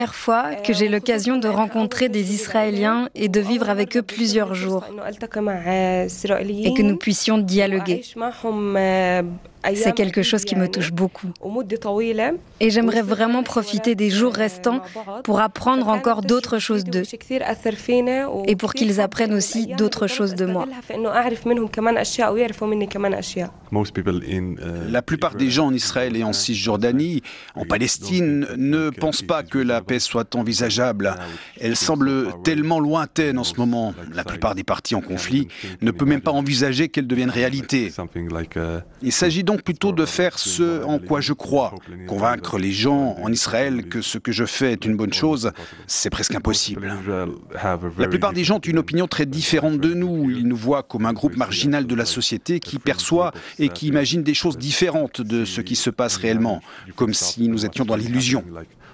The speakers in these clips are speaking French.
Première fois que j'ai l'occasion de rencontrer des Israéliens et de vivre avec eux plusieurs jours et que nous puissions dialoguer. C'est quelque chose qui me touche beaucoup. Et j'aimerais vraiment profiter des jours restants pour apprendre encore d'autres choses d'eux et pour qu'ils apprennent aussi d'autres choses de moi. La plupart des gens en Israël et en Cisjordanie, en Palestine, ne pensent pas que la paix soit envisageable. Elle semble tellement lointaine en ce moment. La plupart des partis en conflit ne peuvent même pas envisager qu'elle devienne réalité. Il s'agit donc plutôt de faire ce en quoi je crois. Convaincre les gens en Israël que ce que je fais est une bonne chose, c'est presque impossible. La plupart des gens ont une opinion très différente de nous. Ils nous voient comme un groupe marginal de la société qui perçoit et qui imagine des choses différentes de ce qui se passe réellement, comme si nous étions dans l'illusion.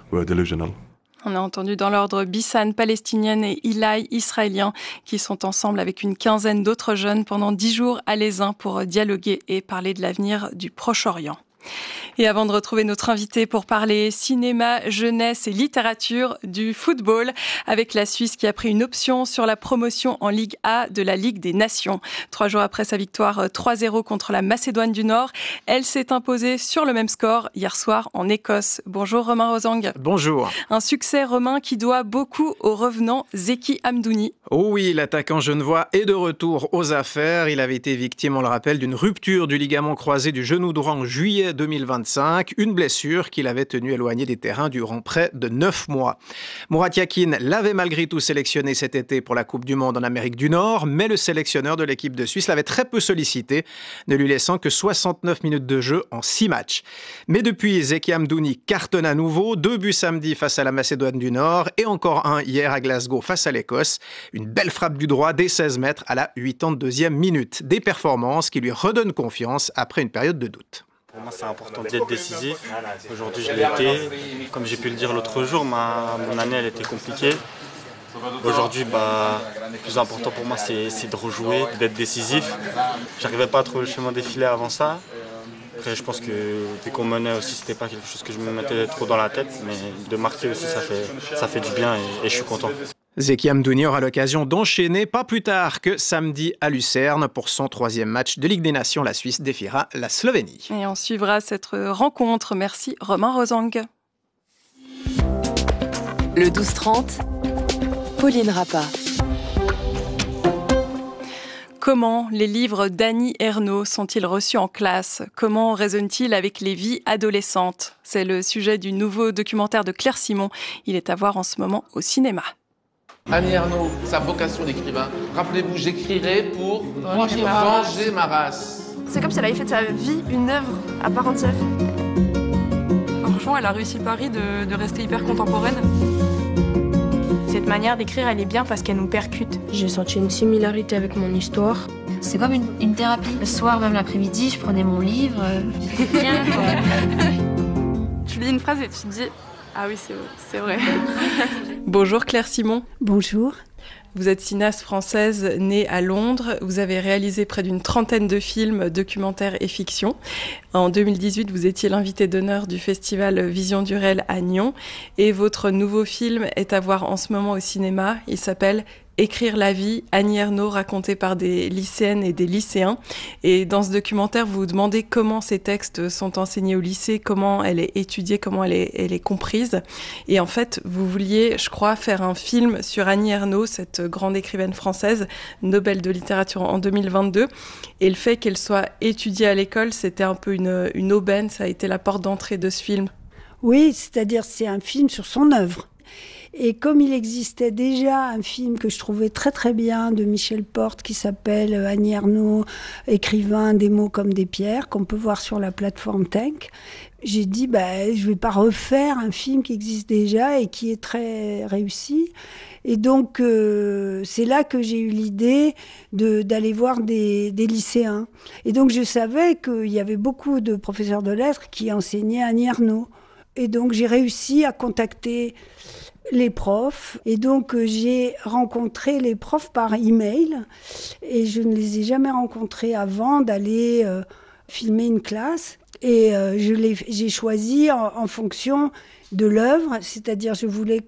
On a entendu dans l'ordre Bissan, palestinienne, et Ilai, israélien, qui sont ensemble avec une quinzaine d'autres jeunes pendant 10 jours à l'Aisin pour dialoguer et parler de l'avenir du Proche-Orient. Et avant de retrouver notre invité pour parler cinéma, jeunesse et littérature du football, avec la Suisse qui a pris une option sur la promotion en Ligue A de la Ligue des Nations. 3 jours après sa victoire 3-0 contre la Macédoine du Nord, elle s'est imposée sur le même score hier soir en Écosse. Bonjour Romain Rosang. Bonjour. Un succès romain qui doit beaucoup au revenant Zeki Hamdouni. Oh oui, l'attaquant genevois est de retour aux affaires. Il avait été victime, on le rappelle, d'une rupture du ligament croisé du genou droit en juillet 2025, une blessure qui l'avait tenu éloigné des terrains durant près de 9 mois. Murat Yakin l'avait malgré tout sélectionné cet été pour la Coupe du Monde en Amérique du Nord, mais le sélectionneur de l'équipe de Suisse l'avait très peu sollicité, ne lui laissant que 69 minutes de jeu en 6 matchs. Mais depuis, Zeki Hamdouni cartonne à nouveau, 2 buts samedi face à la Macédoine du Nord et encore un hier à Glasgow face à l'Écosse. Une belle frappe du droit dès 16 mètres à la 82e minute. Des performances qui lui redonnent confiance après une période de doute. Pour moi, c'est important d'être décisif. Aujourd'hui, je l'ai été. Comme j'ai pu le dire l'autre jour, mon année, elle était compliquée. Aujourd'hui, le plus important pour moi, c'est de rejouer, d'être décisif. J'arrivais pas à trouver le chemin défilé avant ça. Après, je pense que dès qu'on menait aussi, c'était pas quelque chose que je me mettais trop dans la tête. Mais de marquer aussi, ça fait du bien et je suis content. Zeki Hamdouni aura l'occasion d'enchaîner pas plus tard que samedi à Lucerne pour son 3e match de Ligue des Nations. La Suisse défiera la Slovénie. Et on suivra cette rencontre. Merci Romain Rosang. Le 12-30, Pauline Rappa. Comment les livres d'Annie Ernaux sont-ils reçus en classe ? Comment résonnent-ils avec les vies adolescentes ? C'est le sujet du nouveau documentaire de Claire Simon. Il est à voir en ce moment au cinéma. Annie Ernaux, sa vocation d'écrivain. Rappelez-vous, j'écrirai pour venger ma race. C'est comme si elle avait fait de sa vie une œuvre à part entière. Franchement, elle a réussi le pari de rester hyper contemporaine. Cette manière d'écrire, elle est bien parce qu'elle nous percute. J'ai senti une similarité avec mon histoire. C'est comme une thérapie. Le soir, même l'après-midi, je prenais mon livre. J'étais bien, quoi. Tu lis une phrase et tu te dis... Ah oui, c'est vrai. Bonjour Claire Simon. Bonjour. Vous êtes cinéaste française née à Londres. Vous avez réalisé près d'une trentaine de films, documentaires et fiction. En 2018, vous étiez l'invité d'honneur du festival Vision du Réel à Nyon. Et votre nouveau film est à voir en ce moment au cinéma. Il s'appelle Écrire la vie, Annie Ernaux, racontée par des lycéennes et des lycéens. Et dans ce documentaire, vous vous demandez comment ces textes sont enseignés au lycée, comment elle est étudiée, comment elle est comprise. Et en fait, vous vouliez, je crois, faire un film sur Annie Ernaux, cette grande écrivaine française, Nobel de littérature en 2022. Et le fait qu'elle soit étudiée à l'école, c'était un peu une aubaine, ça a été la porte d'entrée de ce film. Oui, c'est-à-dire c'est un film sur son œuvre. Et comme il existait déjà un film que je trouvais très très bien de Michel Porte qui s'appelle Annie Ernaux, écrivain des mots comme des pierres, qu'on peut voir sur la plateforme Tank, j'ai dit je vais pas refaire un film qui existe déjà et qui est très réussi. Et donc c'est là que j'ai eu l'idée d'aller voir des lycéens. Et donc je savais qu'il y avait beaucoup de professeurs de lettres qui enseignaient Annie Ernaux. Et donc j'ai réussi à contacter les profs. Et donc, j'ai rencontré les profs par email. Et je ne les ai jamais rencontrés avant d'aller filmer une classe. Et j'ai choisi en fonction de l'œuvre, c'est-à-dire je voulais